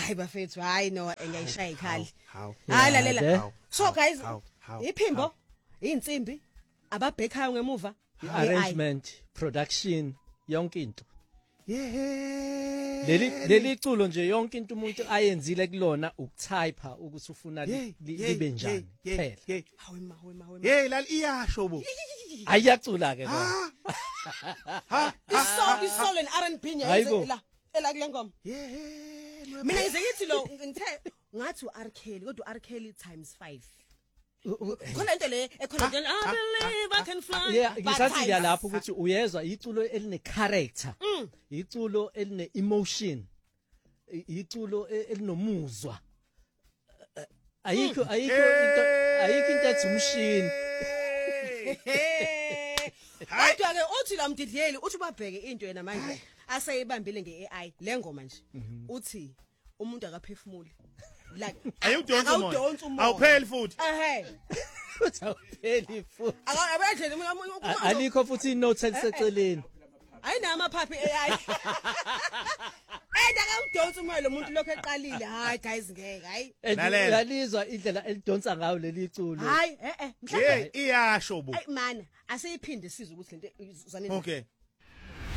hayi bafethu hayi no engayishaya ikhali How? hayi lalela Yeah. so guys How? iphimbo insimbi ababhekhayo ngemuva arrangement production yonke into Yeah. leli culo nje yonke into umuntu ayenzile kulona ukutypa ukuthi ufuna libe njani phela hawe ma Hey lali iyasho bo. ayiyacula ke isolo and R&B Hayibo. nje ela kule ngoma Yeah. mina ngizekithi lo ngithe ngathi uR Kelly kodwa uR Kelly times 5 khona into le ekhona nje I believe I can fly yeah but ngisathi times- lapho ukuthi uyezwa iculo eline character iculo eline emotion iculo elinomuzwa ayikho into ethi umshini kodwa ke uthi la mdidleli uthi babheke into yena manje aseyibambile ngeAI le ngoma nje uthi umuntu akaphefumuli like Ayudonsa umoya. Awupheli futhi. utawupheli futhi akabenje umuntu alikho futhi inote eliseceleni ayinama phaphi AI akamdonsa umoya lo muntu lokho eqalile hayi guys ngeke hayi Lalela. yalizwa indlela elidonsa ngayo leli culo hayi Hey iyasho bo. Ay man aseyiphinde sizwe ukuthi lento izuzane Okay.